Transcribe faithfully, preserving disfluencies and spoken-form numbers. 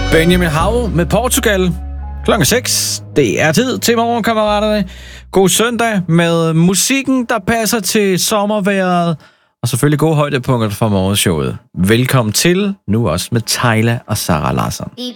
Benjamin Hav med Portugal. Klokken seks. Det er tid til morgen, kammeraterne. God søndag med musikken, der passer til sommervejret. Og selvfølgelig gode højdepunkter fra morgenshowet. Velkommen til, nu også med Tyla og Sara Larsson. Deep